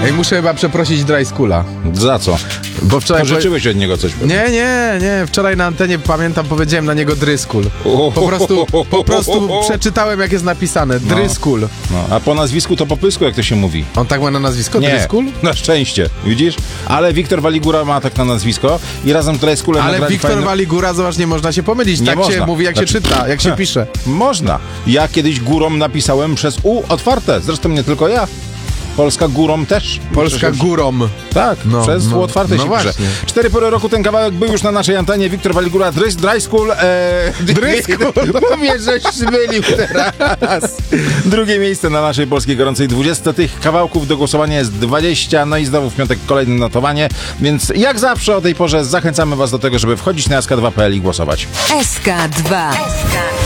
Ej, muszę chyba przeprosić Dry Schoola. Za co? Bo wczoraj... Pożyczyłeś od niego coś. Nie. Wczoraj na antenie, pamiętam, powiedziałem na niego Dryskul. Po prostu przeczytałem, jak jest napisane. Dryskul. No, a po nazwisku to po pysku, jak to się mówi. On tak ma na nazwisko? Nie, Dryskul? na szczęście, widzisz? Ale Wiktor Waligura ma tak na nazwisko i razem z Dryskulem Ale nagrali Wiktor fajne... Waligura, zobacz, nie można się pomylić. Nie Tak można. się mówi, jak się czyta, jak się pisze. Można. Ja kiedyś górą napisałem przez U otwarte. Zresztą nie tylko ja. Polska górą też. Polska górą. Tak, przez U otwarte się właśnie. pisze. 4 pory roku ten kawałek był już na naszej antenie. Wiktor Waligura, Dry School. Dryskul. Mówię, żeś zmylił teraz. Drugie miejsce na naszej polskiej gorącej 20. Tych kawałków do głosowania jest 20. No i znowu w piątek kolejne notowanie. Więc jak zawsze o tej porze zachęcamy was do tego, żeby wchodzić na sk2.pl i głosować. SK2.